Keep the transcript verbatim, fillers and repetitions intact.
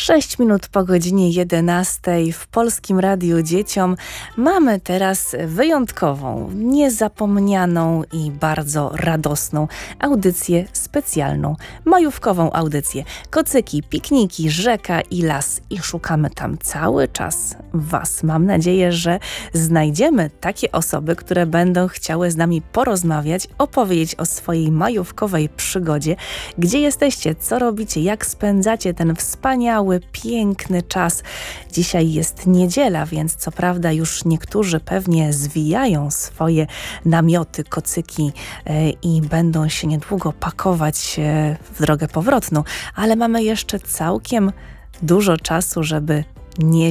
sześć minut po godzinie jedenastej w Polskim Radiu Dzieciom mamy teraz wyjątkową, niezapomnianą i bardzo radosną audycję specjalną, majówkową audycję. Kocyki, pikniki, rzeka i las i szukamy tam cały czas Was. Mam nadzieję, że znajdziemy takie osoby, które będą chciały z nami porozmawiać, opowiedzieć o swojej majówkowej przygodzie. Gdzie jesteście? Co robicie? Jak spędzacie ten wspaniały, piękny czas? Dzisiaj jest niedziela, więc co prawda już niektórzy pewnie zwijają swoje namioty, kocyki e, i będą się niedługo pakować e, w drogę powrotną, ale mamy jeszcze całkiem dużo czasu, żeby nie